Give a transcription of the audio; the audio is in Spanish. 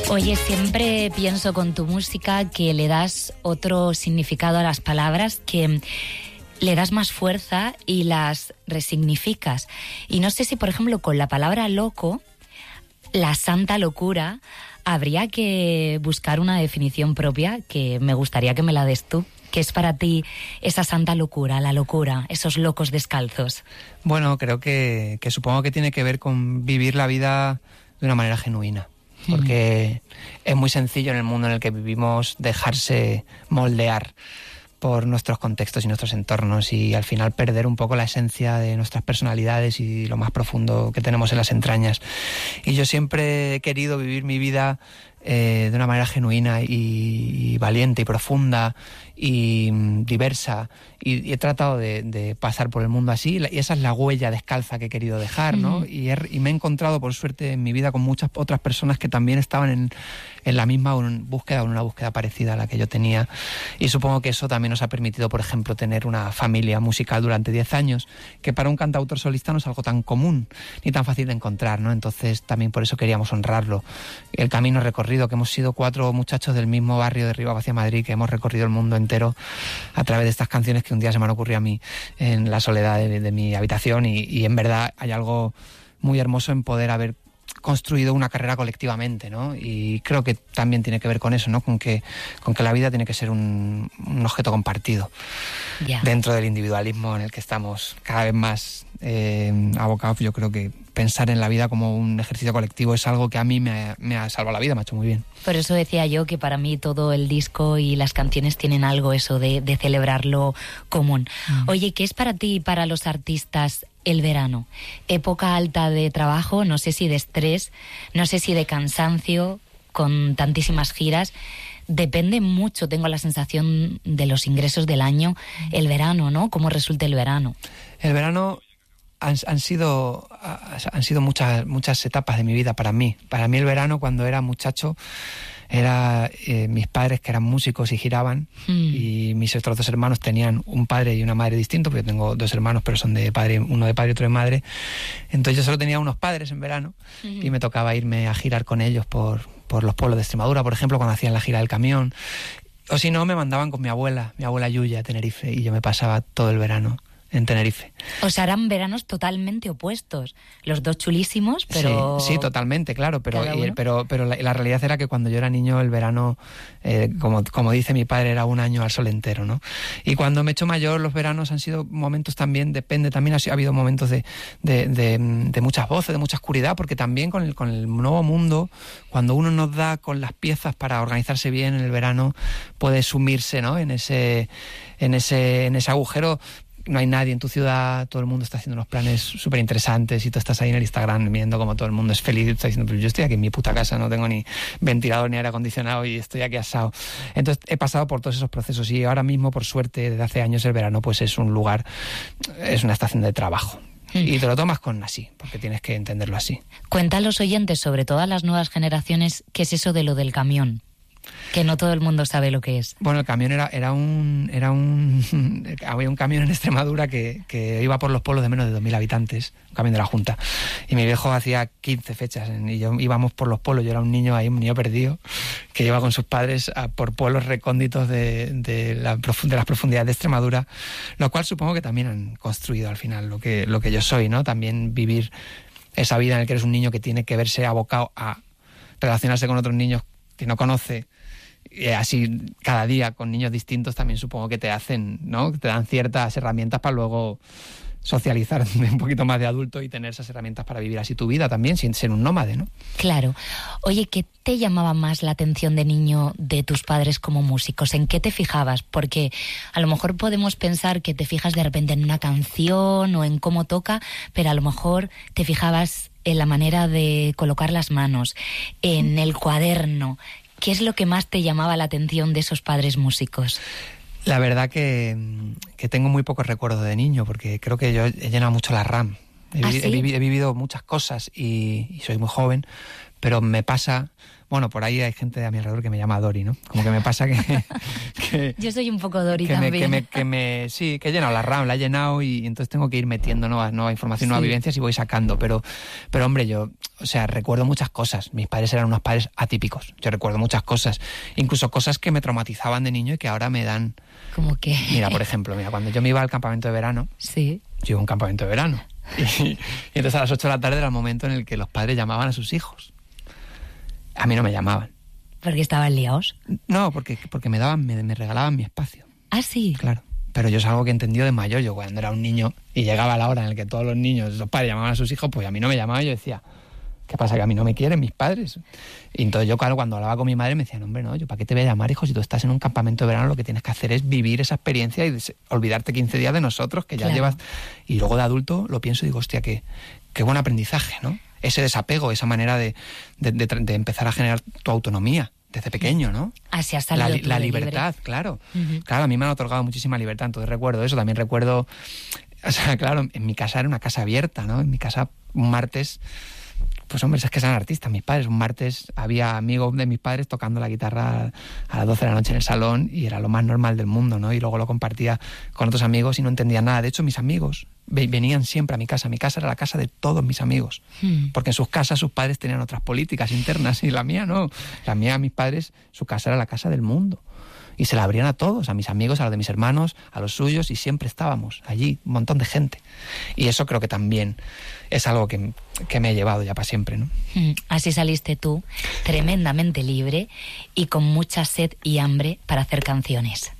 Oye, siempre pienso con tu música que le das otro significado a las palabras, que le das más fuerza y las resignificas. Y no sé si, por ejemplo, con la palabra loco, la santa locura, habría que buscar una definición propia, que me gustaría que me la des tú. ¿Qué es para ti esa santa locura, la locura, esos locos descalzos? Bueno, creo que supongo que tiene que ver con vivir la vida de una manera genuina. Porque es muy sencillo en el mundo en el que vivimos dejarse moldear por nuestros contextos y nuestros entornos y al final perder un poco la esencia de nuestras personalidades y lo más profundo que tenemos en las entrañas. Y yo siempre he querido vivir mi vida de una manera genuina y valiente y profunda y diversa, y he tratado de pasar por el mundo así, y esa es la huella descalza que he querido dejar, ¿no? Y me he encontrado, por suerte, en mi vida con muchas otras personas que también estaban en la misma búsqueda, o en una búsqueda parecida a la que yo tenía, y supongo que eso también nos ha permitido, por ejemplo, tener una familia musical durante 10 años, que para un cantautor solista no es algo tan común, ni tan fácil de encontrar, ¿no? Entonces también por eso queríamos honrarlo. El camino recorrido, que hemos sido 4 muchachos del mismo barrio de Rivas hacia Madrid, que hemos recorrido el mundo entero a través de estas canciones que un día se me han ocurrido a mí en la soledad de mi habitación, y en verdad hay algo muy hermoso en poder haber construido una carrera colectivamente, ¿no? Y creo que también tiene que ver con eso, ¿no? Con que la vida tiene que ser un objeto compartido dentro del individualismo en el que estamos cada vez más abocados. Yo creo que pensar en la vida como un ejercicio colectivo es algo que a mí me ha salvado la vida, me ha hecho muy bien. Por eso decía yo que para mí todo el disco y las canciones tienen algo eso de celebrar lo común. Oye, ¿qué es para ti y para los artistas el verano? Época alta de trabajo, no sé si de estrés, no sé si de cansancio, con tantísimas giras. Depende mucho, tengo la sensación, de los ingresos del año, el verano, ¿no? ¿Cómo resulta el verano? El verano han sido muchas etapas de mi vida para mí. Para mí el verano, cuando era muchacho, era mis padres, que eran músicos y giraban, y mis otros 2 hermanos tenían un padre y una madre distintos, porque yo tengo 2 hermanos, pero son de padre, uno de padre y otro de madre. Entonces yo solo tenía unos padres en verano, y me tocaba irme a girar con ellos por los pueblos de Extremadura, por ejemplo, cuando hacían la gira del camión. O si no, me mandaban con mi abuela Yuya, a Tenerife, y yo me pasaba todo el verano en Tenerife. O sea, eran veranos totalmente opuestos. Los dos chulísimos, pero... Sí, totalmente, claro. Pero la realidad era que cuando yo era niño, el verano, como dice mi padre, era un año al sol entero, ¿no? Y cuando me he hecho mayor, los veranos han sido momentos también, también ha habido momentos de muchas voces, de mucha oscuridad, porque también con el nuevo mundo, cuando uno nos da con las piezas para organizarse bien en el verano, puede sumirse, ¿no? en ese agujero. No hay nadie en tu ciudad, todo el mundo está haciendo unos planes súper interesantes y tú estás ahí en el Instagram viendo como todo el mundo es feliz y estás diciendo, pero yo estoy aquí en mi puta casa, no tengo ni ventilador ni aire acondicionado y estoy aquí asado. Entonces he pasado por todos esos procesos y ahora mismo, por suerte, desde hace años el verano pues es un lugar, es una estación de trabajo. Y te lo tomas así, porque tienes que entenderlo así. Cuenta a los oyentes, sobre todo a las nuevas generaciones, ¿qué es eso de lo del camión? Que no todo el mundo sabe lo que es. Bueno, el camión había un camión en Extremadura que iba por los pueblos de menos de 2.000 habitantes, un camión de la Junta. Y mi viejo hacía 15 fechas y íbamos por los pueblos. Yo era un niño perdido que iba con sus padres por pueblos recónditos de las profundidades de Extremadura, lo cual supongo que también han construido al final lo que yo soy, ¿no? También vivir esa vida en la que eres un niño que tiene que verse abocado a relacionarse con otros niños que no conoce, así cada día con niños distintos, también supongo que te hacen, ¿no? Te dan ciertas herramientas para luego socializar un poquito más de adulto y tener esas herramientas para vivir así tu vida también, sin ser un nómade, ¿no? Claro. Oye, ¿qué te llamaba más la atención de niño de tus padres como músicos? ¿En qué te fijabas? Porque a lo mejor podemos pensar que te fijas de repente en una canción o en cómo toca, pero a lo mejor te fijabas en la manera de colocar las manos, en el cuaderno. ¿Qué es lo que más te llamaba la atención de esos padres músicos? La verdad que tengo muy pocos recuerdos de niño, porque creo que yo he llenado mucho la RAM. He vivido muchas cosas y soy muy joven, pero me pasa... Bueno, por ahí hay gente a mi alrededor que me llama Dori, ¿no? Como que me pasa que yo soy un poco Dori que también. Sí, que he llenado la RAM, la he llenado y entonces tengo que ir metiendo nueva información, nuevas vivencias y voy sacando. Pero hombre, yo, o sea, recuerdo muchas cosas. Mis padres eran unos padres atípicos. Yo recuerdo muchas cosas. Incluso cosas que me traumatizaban de niño y que ahora me dan... ¿Cómo qué? Mira, por ejemplo, cuando yo me iba al campamento de verano... Sí. Yo iba a un campamento de verano. Y entonces a las 8 de la tarde era el momento en el que los padres llamaban a sus hijos. A mí no me llamaban. ¿Porque estaban liados? No, porque me regalaban mi espacio. ¿Ah, sí? Claro. Pero yo es algo que he entendido de mayor. Yo cuando era un niño y llegaba la hora en la que todos los niños, los padres llamaban a sus hijos, pues a mí no me llamaban. Yo decía, ¿qué pasa? ¿Que a mí no me quieren mis padres? Y entonces yo, claro, cuando hablaba con mi madre me decían, hombre, no, yo ¿para qué te voy a llamar, hijo? Si tú estás en un campamento de verano, lo que tienes que hacer es vivir esa experiencia y olvidarte 15 días de nosotros, que ya llevas... Y luego de adulto lo pienso y digo, hostia, qué buen aprendizaje, ¿no? Ese desapego, esa manera de empezar a generar tu autonomía desde pequeño, ¿no? Así hasta la libertad, libre. Claro. Claro, a mí me han otorgado muchísima libertad, entonces recuerdo eso, también recuerdo... O sea, claro, en mi casa era una casa abierta, ¿no? En mi casa, un martes... Pues hombre, es que eran artistas mis padres. Un martes había amigos de mis padres tocando la guitarra a las 12 de la noche en el salón y era lo más normal del mundo, ¿no? Y luego lo compartía con otros amigos y no entendía nada. De hecho, mis amigos venían siempre a mi casa. Mi casa era la casa de todos mis amigos. Porque en sus casas sus padres tenían otras políticas internas y la mía no. La mía, mis padres, su casa era la casa del mundo. Y se la abrían a todos, a mis amigos, a los de mis hermanos, a los suyos, y siempre estábamos allí, un montón de gente. Y eso creo que también es algo que me he llevado ya para siempre, ¿no? Así saliste tú, tremendamente libre y con mucha sed y hambre para hacer canciones.